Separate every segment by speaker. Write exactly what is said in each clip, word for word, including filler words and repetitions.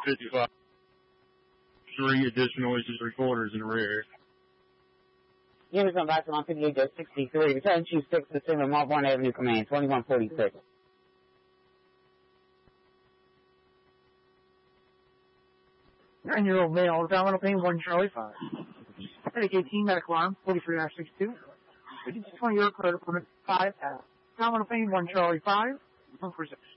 Speaker 1: fifty-five. Three additional issues recorders in the rear.
Speaker 2: Units on back to one fifty-eight sixty-three. Return Chief six to Sigma Mark one Avenue Command, twenty-one forty-six.
Speaker 3: Nine-year-old male, abdominal pain, one Charlie five. Medic eighteen, medical arm, forty-three sixty-two. twenty-year code permit five F. Abdominal pain, one Charlie five, one for six.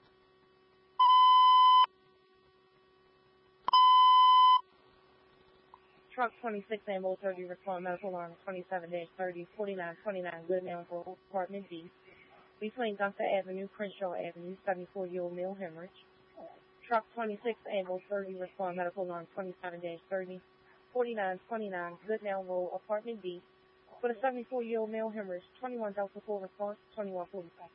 Speaker 4: Truck twenty-six, ambulance thirty, respond medical alarm twenty-seven thirty, forty-nine twenty-nine, Goodnow Road, Apartment B. Between Gunther Avenue, Crenshaw Avenue, seventy-four-year-old male hemorrhage. Truck twenty-six, ambulance thirty, respond medical alarm twenty-seven thirty, forty-nine twenty-nine, Goodnow Road, Apartment B. For the seventy-four-year-old male hemorrhage, twenty-one Delta four response, twenty-one forty-five.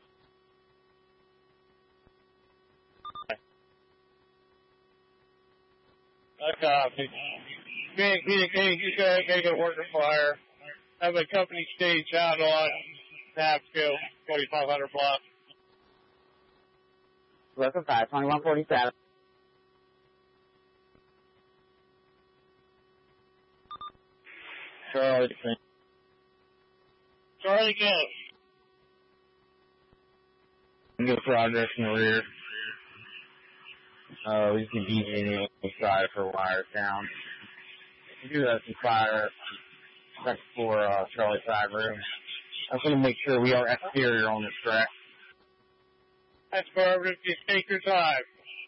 Speaker 1: I copy. Can't communicate, you guys gotta go work the fire. Have a company stage out on Napskill, twenty-five hundred block.
Speaker 2: Welcome five, twenty-one forty-seven.
Speaker 1: Charlie. Charlie, go.
Speaker 2: Good progress in the rear. Uh, we can easily on the side for wires down. We do have some fire check for uh, Charlie five room. I'm going to make sure we are exterior on this track.
Speaker 1: That's perfect. Just take your time.